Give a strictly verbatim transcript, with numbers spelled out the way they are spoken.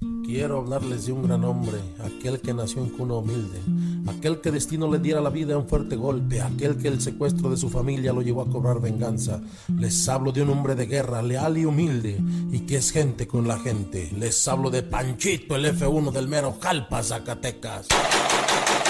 Quiero hablarles de un gran hombre, aquel que nació en cuna humilde, aquel que destino le diera la vida a un fuerte golpe, aquel que el secuestro de su familia lo llevó a cobrar venganza. Les hablo de un hombre de guerra, leal y humilde, y que es gente con la gente. Les hablo de Panchito, el F uno del mero Jalpa, Zacatecas.